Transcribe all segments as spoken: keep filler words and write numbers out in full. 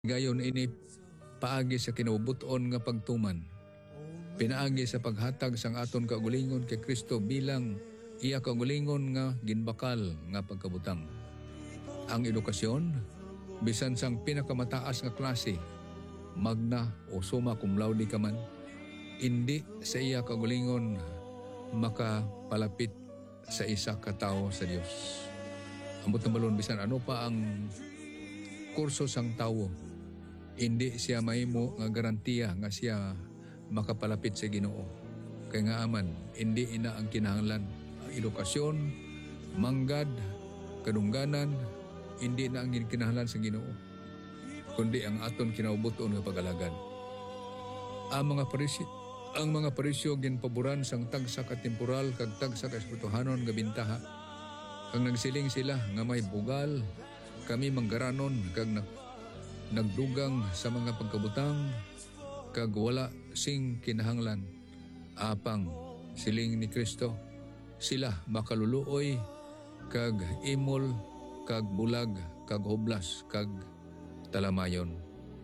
Gayon ini paagi sa kinabubuton nga pagtuman. Pinaagi sa paghatag sang aton kaugalingon kay Kristo bilang iya kaugalingon nga ginbakal nga pagkabutang. Ang edukasyon bisan sang pinakamataas nga klase, magna o summa cum laude ka man, hindi sa iya kaugalingon makapalapit sa isa ka tawo sa Dios. Ambot na balon bisan ano pa ang kurso sang tawo, hindi siya mahimo nga garantiya nga siya makapalapit sa Ginoo. Kay nga aman, hindi ina ang kinahanglan. Ang edukasyon, manggad, kadungganan, hindi na ang kinahanglan sa Ginoo, kundi ang aton kinaubuton nga pag-alagad. Ang mga parisyo, ang mga parisyo ginpaboran sang tagsa ka temporal kag tagsa ka espirituhanon nga bintaha. Kang nagsiling sila nga may bugal, kami manggaranon kag nag, nagdugang sa mga pagkabutang kag wala sing kinahanglan. Apang siling ni Kristo, sila makaluluoy kag imol kag bulag kag hoblas kag talamayon.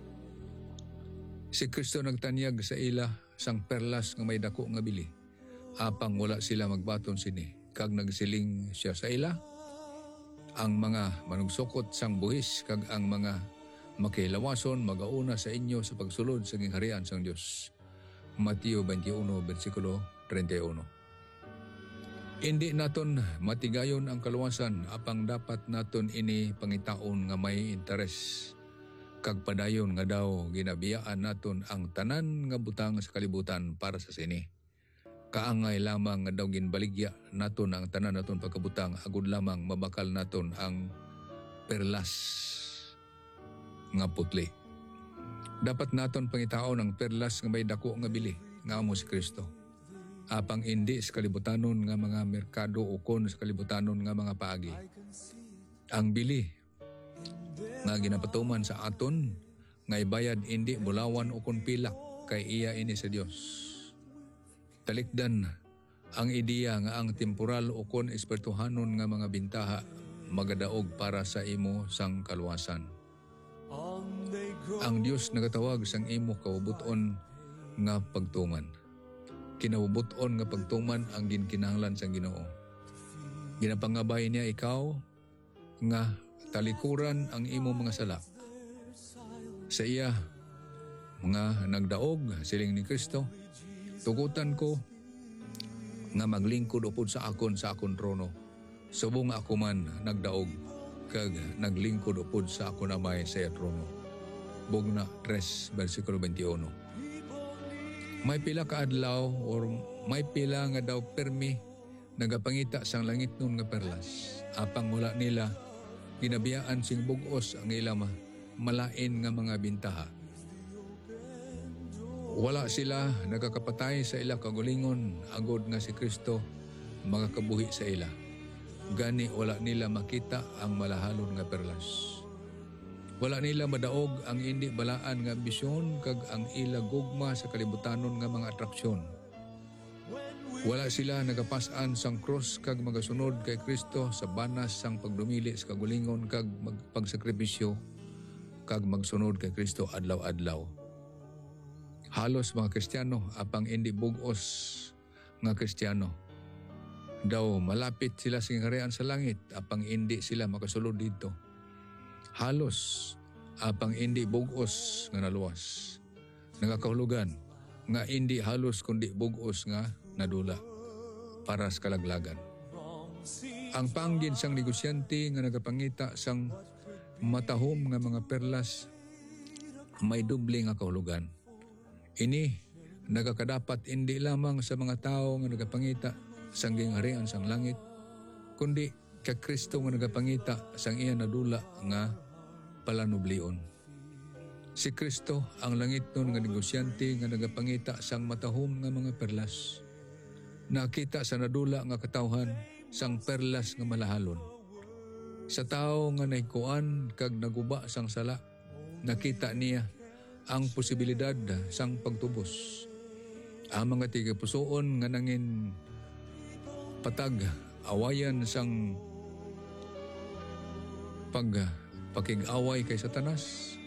Si Kristo nagtanyag sa ila sang perlas nga may dako nga bili, apang wala sila magbaton sini. Kag nagsiling siya sa ila, ang mga manugsukot sang buhis kag ang mga makilawason magauna sa inyo sa pagsulod sa gingharian sang Dios. Mateo twenty-one versikulo thirty-one. Hindi naton matigayon ang kaluwasan, apang dapat naton ini pangitaon nga may interes kag padayon nga daw ginabiyaan naton ang tanan nga butang sa kalibutan para sa sini. Kaangay lamang nga daw ginbaligya naton ang tanan naton pagkabutang agud lamang mabakal naton ang perlas nga putli. Dapat naton pangitaon ang perlas nga may dako nga bili nga amo si Kristo, apang hindi sa kalibutanon nga mga merkado o kon sa kalibutanon nga mga paagi. Ang bili nga ginapatuman sa aton nga ibayad hindi bulawan o kon pilak, kay iya ini sa Dios. Talikdan ang ideya nga ang temporal o kon espirituhanon nga mga bintaha magadaog para sa imo sang kaluwasan. Ang Dios nagatawag sang imo kabubuton nga pagtuman. Kinabubuton nga pagtuman ang ginkinahanglan sang Ginoo. Ginapangabay niya ikaw nga talikuran ang imo mga sala. Sa iya mga nagdaog siling ni Kristo, tugutan ko nga maglingkod upod sa akon sa akon trono. Subong ako man nagdaog kag naglingkod upod sa akon amay sa iya trono. Bugna three versikulo twenty-one. May pila ka adlaw or may pila nga daw permi nagapangita sang langit nun nga perlas, apang wala nila ginabiyaan sing bugos ang ilama malain nga mga bintaha. Wala sila nagakapatay sa ila kagulingon agod nga si Kristo magakabuhi sa ila. Gani wala nila makita ang malahalon nga perlas. Wala nila madaog ang hindi balaan nga ambisyon kag ang ila gugma sa kalibutanon nga mga atraksyon. Wala sila nagapas-an sang krus kag magasunod kay Kristo sa banas sang pagdumili sa kagulingon kag magpagsakripisyo kag magsunod kay Kristo adlaw-adlaw. Halos mga Kristiyano apang hindi bugos nga Kristiyano daw malapit sila sa gingharian sa langit, apang hindi sila makasulod dito. Halos apang hindi bugos nga naluwas. Nagakahulugan nga hindi halos kundi bugos nga nadula para sa kalaglagan. Ang panggin sang negosyante nga nagapangita sang matahom nga mga perlas may doble nga kahulugan. Ini nagakadapat hindi lamang sa mga tao nga nagapangita sang gingharian sang langit, kundi kay Kristo nga nagapangita sang iya nadula nga palanublion. Si Kristo ang langit nun nga negosyante nga nagapangita sang matahom nga mga perlas. Nakita sa nadula nga katawhan sang perlas nga malahalon. Sa tao nga naikuan kag naguba sang sala, nakita niya ang posibilidad sang pagtubos. Ang mga tigapusoon nga nangin patag awayan sang pag pakig-away kay Satanas,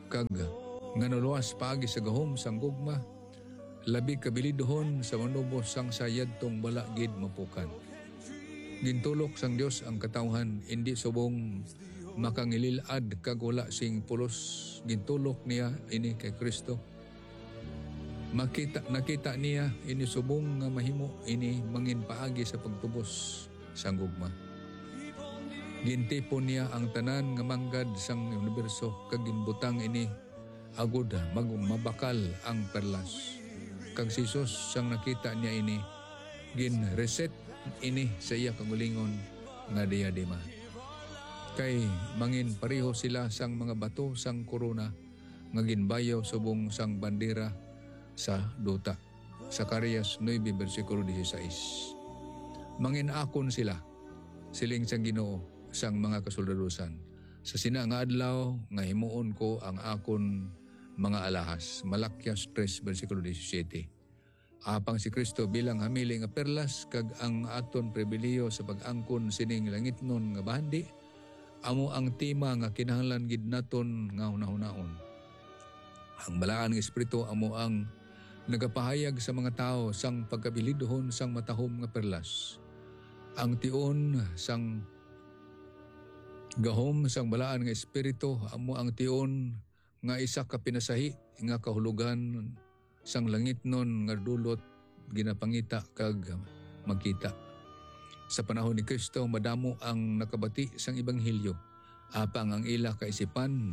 kag nganuluwas paagi sa gahom sang gugma, labi kabilidhon sa manubos sang sayad tong bala gid mapukan. Gintulok sang Dios ang katawhan, hindi subong makangililad kag wala sing pulos. Gintulok niya ini kay Kristo. Makita nakita niya ini subong nga mahimo ini mangin paagi sa pagtubos sang gugma. Gintipon niya ang tanan nga manggad sang universo kag ginbutang ini agud magmabakal ang perlas. Kag si Jesus sang nakita niya ini, gin reset ini sa iya kagulingon nga diadema. Kay mangin pareho sila sang mga bato sang korona nga ginbayaw subong sang bandera sa duta. Zacarias nine versikulo sixteen. Mangin akon sila, siling sang Ginoo sang mga kasuldadusan. Sa sina nga adlaw nga himuon ko ang akon mga alahas. Malakyas three versikulo seventeen. Apang si Kristo bilang hamili nga perlas kag ang aton pribiliyo sa pag-angkon sining langitnon nga bahandi, amo ang tema nga kinahanglan gid naton nga hunahunahon. Ang balaan nga espiritu amo ang nagapahayag sa mga tao sang pagkabilidhon sang matahom nga perlas. Ang tion sang gahom sang balaan nga espiritu amo ang tion nga isa ka pinasahi nga kahulugan sang langitnon nga dulot ginapangita kag magkita. Sa panahon ni Kristo madamo ang nakabati sang ebanghelyo, apang ang ila kaisipan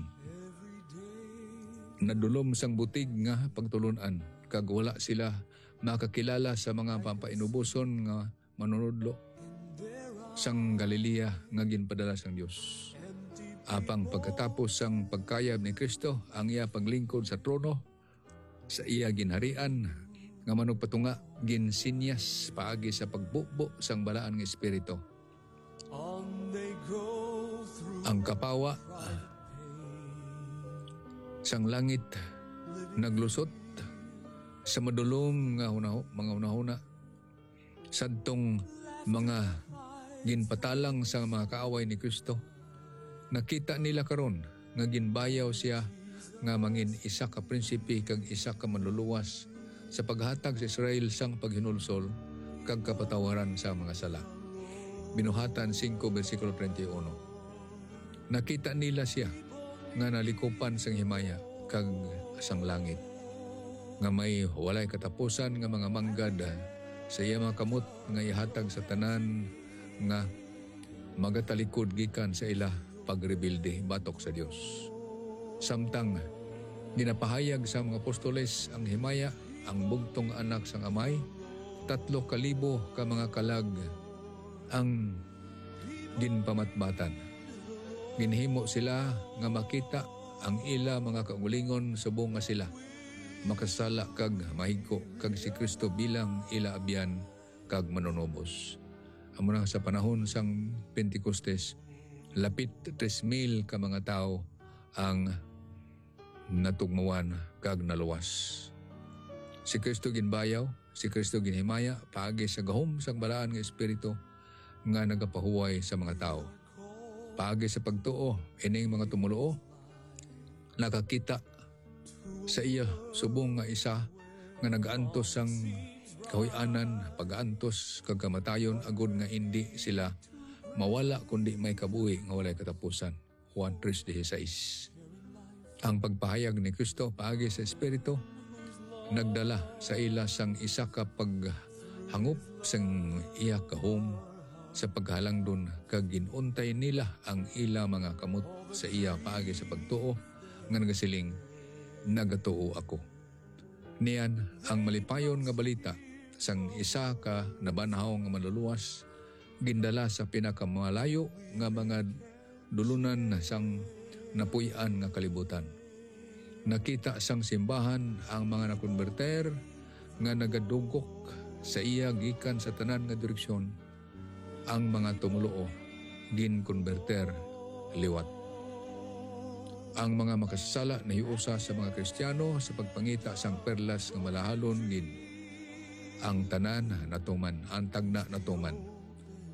nadulom sang butig nga pagtulunan kag wala sila makakilala sa mga pampainubuson nga manunudlo sang Galilea nga ginpadala sang Dios. Apang pagkatapos sang pagkayab ni Kristo ang iya paglingkod sa trono sa iya ginharian nga manugpatunga ginsinyas paagi sa pagbubo sang balaan nga espiritu. Ang kapawa sang langit naglusot sa madulong nga hunaho, mga hunahuna sadtong mga ginpatalang sa mga kaaway ni Kristo. Nakita nila karon nga ginbayaw siya nga mangin isa ka prinsipe kag isa ka manluluwas sa paghatag sa Israel sang paghinulsol kag kapatawaran sa mga sala. Binuhatan five versikulo thirty-one. Nakita nila siya nga nalikupan sang himaya kag sang langit, nga may walay katapusan nga mga manggad sa iya mga kamot nga ihatag sa tanan nga magatalikod gikan sa ila pagrebilde batok sa Dios. Samtang ginapahayag sa mga apostoles ang himaya, ang bugtong anak sang amay, tatlo kalibo ka mga kalag ang ginpamatbatan. Ginhimo sila nga makita ang ila mga kaulingon subong nga sila makasala kag mahigko kag si Kristo bilang ila abyan kag manunobos. Amo na sa panahon sang Pentecostes, lapit tres mil ka mga tao ang natugmawan kag naluwas. Si Kristo ginbayaw, si Kristo ginhimaya paagi sa gahom sang balaan nga espiritu nga nagapahuway sa mga tao. Paagi sa pagtuo ining mga tumuluo nakakita sa iya subong nga isa nga nagaantos sang kahuy-anan, pag-aantos kag kamatayon agud nga hindi sila mawala kundi may kabuhi nga walay katapusan. Juan three sixteen. Ang pagpahayag ni Kristo paagi sa espiritu nagdala sa ila sang isa ka paghangop sang iya kahom sa paghalangdon kag ginuntay nila ang ila mga kamot sa iya paagi sa pagtuo nga nagasiling nagatuo ako. Niyan ang malipayon nga balita sang isa ka nabanhaw nga maluluwas gindala sa pinakamalayo nga mga dulunan sang napuy-an nga kalibutan. Nakita sang simbahan ang mga nakonberter nga nagadugok sa iya gikan sa tanan nga direksyon. Ang mga tumuluo gin-konberter liwat. Ang mga makasasala na hiusa sa mga Kristiyano sa pagpangita sang perlas nga malahalon gid ang tanan natuman, ang tagna natuman.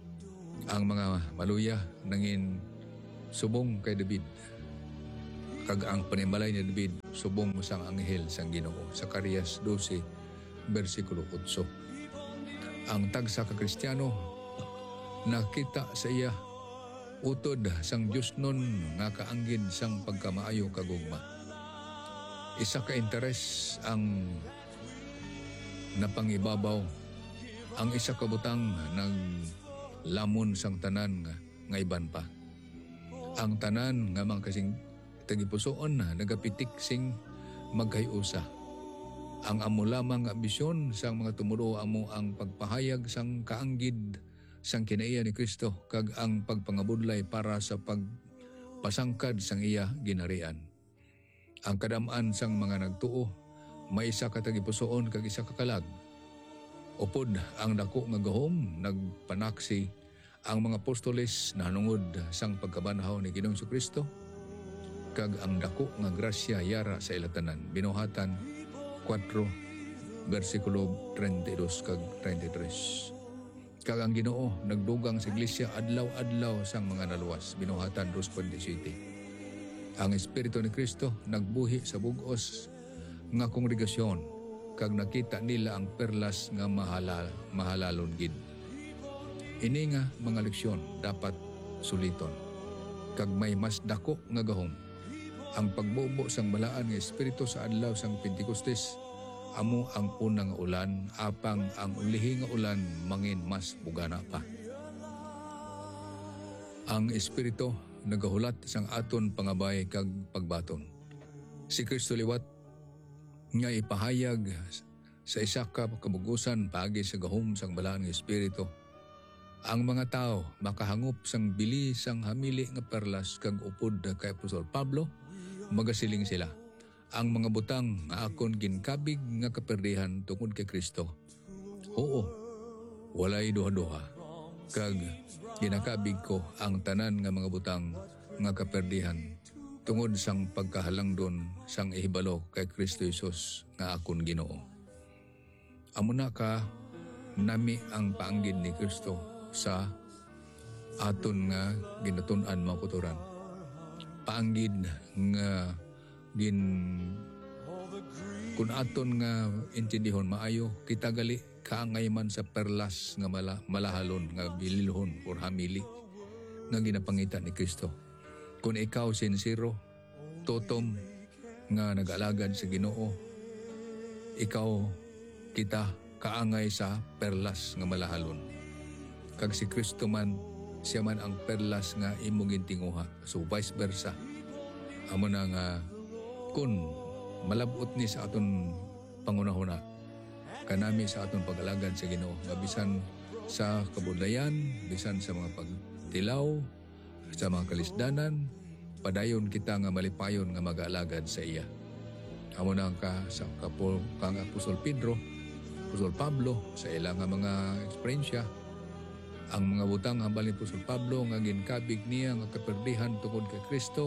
Ang mga maluya nangin subong kay David Kag ang panimalay ni David subong mo sang anghel sang Ginoo. Zacarias twelve bersikulo eight. Ang tagsa ka Kristiyano nakita sa iya utod sang Dios nun nga kaanggid sang pagkamaayo kagugma. Isa ka interes ang napangibabaw, ang isa ka butang naglamon sang tanan nga, nga iban pa. Ang tanan nga mga kasing tagipusoon na nagapitik sing magkayusa. Ang amo lamang nga bisyon sang mga tumulo amo ang pagpahayag sang kaanggid sang kinaiya ni Kristo kag ang pagpangabudlay para sa pagpasangkad sang iya ginarian. Ang kadam-an sang mga nagtuo may isa ka tagipusoon kag isa ka kalag. Upod ang dako nga gahom nagpanaksi ang mga apostoles na hanungod sang pagkabanhaw ni Ginoong Kristo kag ang dako nga grasya yara sa ilatanan. Binuhatan four bersikulo thirty-two kag thirty-three. Kag ang Ginoo nagdugang sa iglesia adlaw-adlaw sang mga naluwas. Binuhatan two twenty-seven. Ang Espiritu ni Kristo nagbuhi sa bug-os nga kongregasyon kag nakita nila ang perlas nga mahalal mahalalon gid. Ini nga mga leksyon dapat suliton kag may mas dako nga gahom. Ang pagbubo sang balaan nga Espiritu sa adlaw sang Pentecostes amo ang unang ulan apang ang ulihi nga ulan mangin mas bugana pa. Ang Espiritu nagahulat sang aton pangabay kag pagbaton. Si Kristo liwat nga ipahayag sa isa ka kabugusan paagi sa gahom sang balaan nga Espiritu. Ang mga tao makahangop sang bili sang hamili nga perlas kag upod kay Apostol Pablo, magasiling sila. Ang mga butang nga akon ginkabig nga kaperdihan tungod kay Kristo. Oo, walay duha-duha. Kag ginakabig ko ang tanan nga mga butang nga kaperdihan tungod sang pagkahalangdon sang ihibalo kay Kristo Jesus nga akon Ginoo. Amo na ka nami ang paanggid ni Kristo sa aton nga ginatun-an mga kuturan. Paanggid nga gin kun aton nga intindihon maayo kita gali kaangay man sa perlas nga mala, malahalon nga bililhon or hamili nga ginapangita ni Kristo. Kung ikaw sincero, totom nga nag-alagad sa Ginoo, ikaw kita kaangay sa perlas nga malahalon. Kag si Kristo man, siya man ang perlas nga imong gintinguha. So vice versa. Amo na nga kun malabot ni sa aton pangunahuna, kanami sa aton pag-alagad sa Ginoo, nga bisan sa kabudlayan, bisan sa mga pagtilaw, sa mga kalisdanan, padayon kita nga malipayon nga mag-alagad sa iya. Amo na ka sa kapol kang Apostol Pedro, Apostol Pablo, sa ilang nga mga eksperyensya, ang mga butang hambal ni Apostol Pablo nga ginkabig niya nga kaperdihan tungod kay Kristo,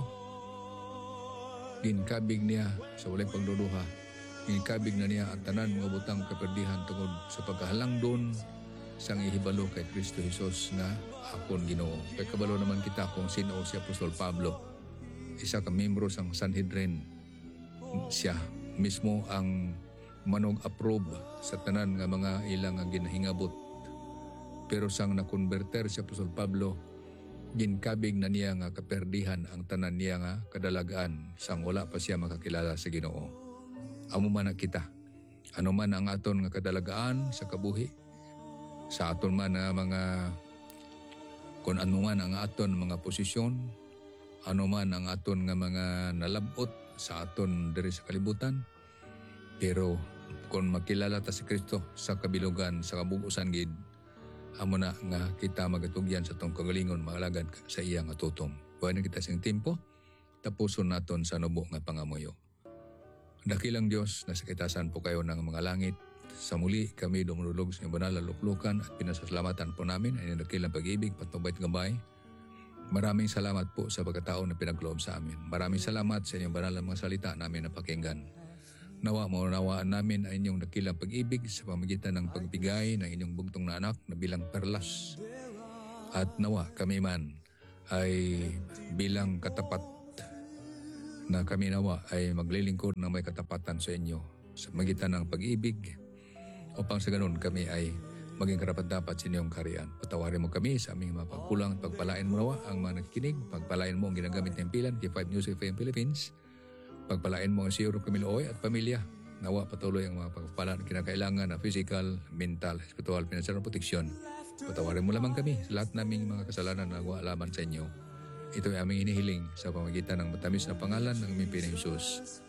ginkabig niya sa walay pagduduha, ginkabig na niya ang tanan mga butang kaperdihan tungod sa pagkahalangdon sang ihibalo kay Kristo Jesus nga akon Ginoo. Kay kabalo naman kita kung sino si Apostol Pablo, isa ka membro sang Sanhedrin. Siya mismo ang manog-approve sa tanan nga mga ilang nga ginahingabot. Pero sang nakonverter si Apostol Pablo, ginkabig na niya nga kaperdihan ang tanan niya nga kadalagaan sang wala pa siya makakilala sa Ginoo. Amo man na kita, ano man ang aton nga kadalagaan sa kabuhi, sa aton man nga mga, kung ano man ang aton mga posisyon, ano man ang aton nga mga nalabot sa aton diri sa kalibutan, pero kung makilala ta si Kristo sa kabilugan, sa kabugusan gid, amo na nga kita magatugyan sa tong kagalingon magalagad sa iya nga tutom. Buhay na kita sing tempo, tapuson naton sa nubo nga pangamuyo. Dakilang Dios, nasa kitasan po kayo ng mga langit. Sa muli kami dumulog sa inyong banal na luklukan at pinasasalamatan po namin ay dakilang pag-ibig, patnubayt gabay. Maraming salamat po sa pagkatao na pinagloob sa amin. Maraming salamat sa inyong banal na mga salita namin na pakinggan. Nawa maunawaan namin ang inyong dakilang pag-ibig sa pamagitan ng pagbigay ng inyong bugtong na anak na bilang perlas. At nawa kami man ay bilang katapat na kami nawa ay maglilingkod ng may katapatan sa inyo sa magitan ng pag-ibig upang sa ganun kami ay maging karapat-dapat sa inyong kaharian. Patawarin mo kami sa aming mga pagkulang at pagpalain mo nawa ang mga nakikinig. Pagpalain mo ang ginagamit ng pilan, K five News F M Philippines. Pagpalain mo ang si Euro Camilo at pamilya. Nawa patuloy ang mga pagpalaan na kinakailangan na physical, mental, spiritual, financial at proteksyon. Patawarin mo lamang kami sa lahat naming mga kasalanan na nagawa laban sa inyo. Ito ay aming hinihiling sa pamagitan ng matamis na pangalan ng aming Panginoong Hesus.